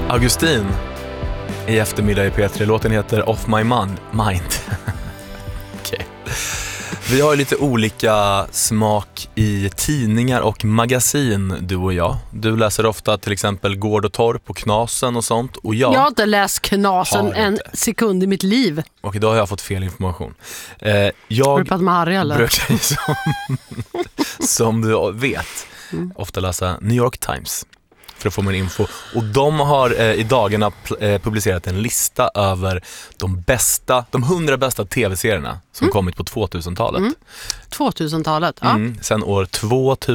Augustin i eftermiddag i P3. Låten heter Off My Mind. Okej. Vi har lite olika smak i tidningar och magasin, du och jag. Du läser ofta till exempel Gård och Torp och Knasen och sånt. Och jag har inte läst Knasen en sekund i mitt liv. Och idag har jag fått fel information. Har du pratat med Harry eller? Brukar som du vet ofta läsa New York Times för att få mer info. Och de har i dagarna publicerat en lista över de 100 bästa tv-serierna som kommit på 2000-talet. 2000-talet, ja. Sen år 2000